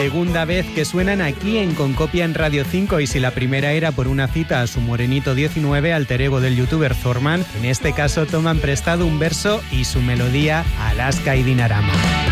segunda vez que suenan aquí en Concopia en Radio 5, y si la primera era por una cita a su Morenito 19, alter ego del youtuber Zorman, en este caso toman prestado un verso y su melodía a Alaska y Dinarama.